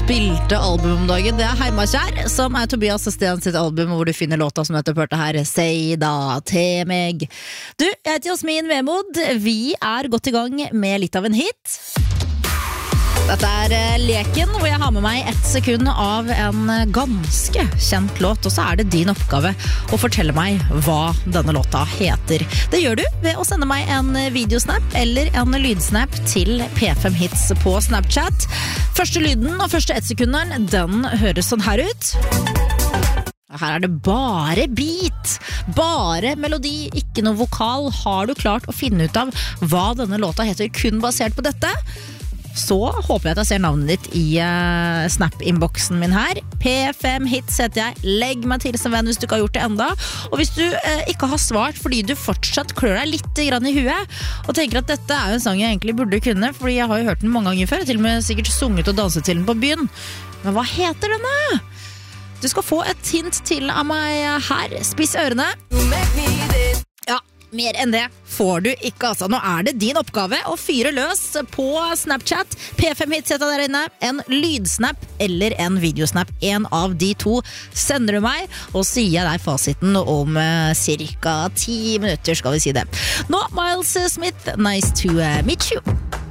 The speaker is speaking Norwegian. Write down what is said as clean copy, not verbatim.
spilte album om dagen. Det Heimakjær, som Tobias Sten sitt album, hvor du finner låta som dette hørte her, «Sei da til meg». Du, jeg heter Jasmin Vemod. Vi godt I gang med litt av en hit. Dette leken hvor jeg har med meg 1 sekund av en ganske kjent låt, og så det din oppgave å fortelle meg hva denne låta heter. Det gjør du ved å sende meg en videosnap eller en lydsnap til P5 Hits på Snapchat. Første lyden og første 1 sekunderen, den høres sånn her ut. Her det bare beat, bare melodi, ikke noe vokal. Har du klart å finne ut av hva denne låta heter kun basert på dette? Så håper jeg at jeg ser navnet ditt I Snap-inboxen min her. P5 Hits heter jeg. Legg meg til som venn hvis du ikke har gjort det enda. Og hvis du ikke har svart fordi du fortsatt klør deg litt grann I huet og tenker at dette jo en sang jeg egentlig burde kunne, fordi jeg har jo hørt den mange ganger før, til og med sikkert sunget og danset til den på byen. Men hva heter denne? Du skal få et hint til av meg her. Spiss ørene. Ja, mer enn det får du ikke, altså. Nå det din oppgave å fyre løs på Snapchat. P5 Hits heter der inne. En lydsnap eller en videosnap. En av de to sender du meg, og sier jeg deg fasiten om cirka 10 minutter, skal vi si det. Nå, Miles Smith, nice to meet you.